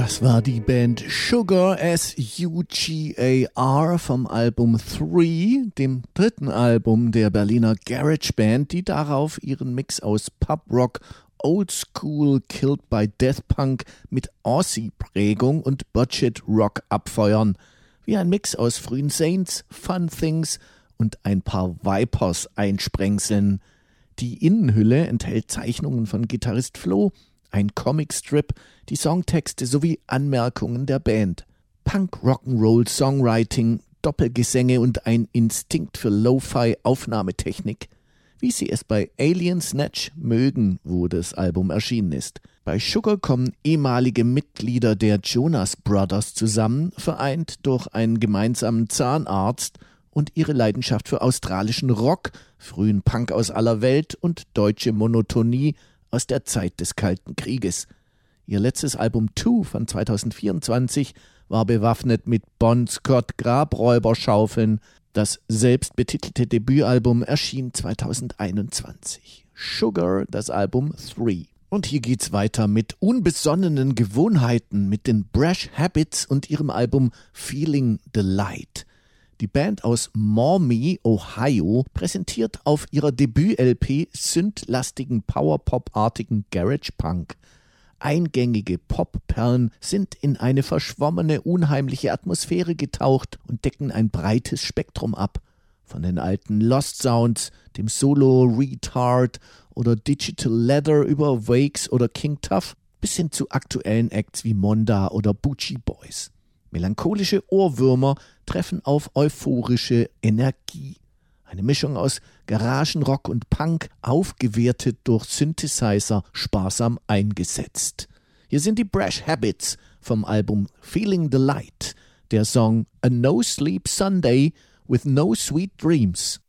Das war die Band Sugar, S-U-G-A-R, vom Album 3, dem dritten Album der Berliner Garage Band, die darauf ihren Mix aus Pub-Rock, Old School, Killed by Death Punk mit Aussie-Prägung und Budget-Rock abfeuern. Wie ein Mix aus frühen Saints, Fun Things und ein paar Vipers einsprengseln. Die Innenhülle enthält Zeichnungen von Gitarrist Flo, ein Comicstrip, die Songtexte sowie Anmerkungen der Band. Punk, Rock'n'Roll, Songwriting, Doppelgesänge und ein Instinkt für Lo-Fi-Aufnahmetechnik, wie sie es bei Alien Snatch mögen, wo das Album erschienen ist. Bei Sugar kommen ehemalige Mitglieder der Jonas Brothers zusammen, vereint durch einen gemeinsamen Zahnarzt und ihre Leidenschaft für australischen Rock, frühen Punk aus aller Welt und deutsche Monotonie aus der Zeit des Kalten Krieges. Ihr letztes Album 2 von 2024 war bewaffnet mit Bon Scott Grabräuberschaufeln. Das selbstbetitelte Debütalbum erschien 2021. Sugar, das Album 3. Und hier geht's weiter mit unbesonnenen Gewohnheiten, mit den Brash Habits und ihrem Album Feeling the Light. Die Band aus Maumee, Ohio, präsentiert auf ihrer Debüt-LP synth-lastigen Power-Pop-artigen Garage-Punk. Eingängige Pop-Perlen sind in eine verschwommene, unheimliche Atmosphäre getaucht und decken ein breites Spektrum ab. Von den alten Lost Sounds, dem Solo Retard oder Digital Leather über Wakes oder King Tuff bis hin zu aktuellen Acts wie Monda oder Boochie Boys. Melancholische Ohrwürmer treffen auf euphorische Energie. Eine Mischung aus Garagenrock und Punk, aufgewertet durch Synthesizer, sparsam eingesetzt. Hier sind die Brash Habits vom Album Feeling the Light, der Song A No Sleep Sunday with No Sweet Dreams.